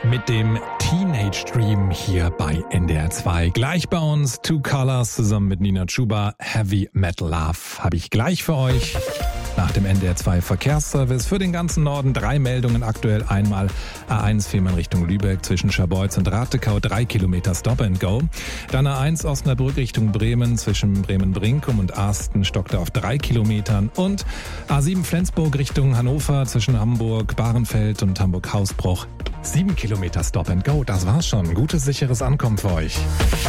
Mit dem Teenage Dream hier bei NDR 2. Gleich bei uns Two Colors zusammen mit Nina Chuba. Heavy Metal Love habe ich gleich für euch. Nach dem NDR 2 Verkehrsservice für den ganzen Norden 3 Meldungen aktuell. Einmal A1 Fehmarn Richtung Lübeck zwischen Scharbeutz und Ratekau 3 Kilometer Stop and Go. Dann A1 Osnabrück Richtung Bremen zwischen Bremen-Brinkum und Arsten stockte auf 3 Kilometern. Und A7 Flensburg Richtung Hannover zwischen Hamburg, Bahrenfeld und Hamburg-Hausbruch 7 Kilometer Stop and Go. Das war's schon. Gutes, sicheres Ankommen für euch.